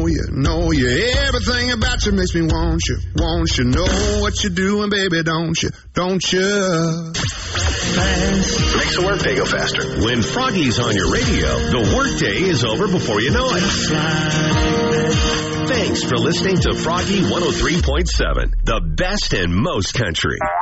you, know you. Everything about you makes me want you. Know what you're doing, baby, don't you? Makes the workday go faster. When Froggy's on your radio, the workday is over before you know it. Thanks for listening to Froggy 103.7, the best and most country.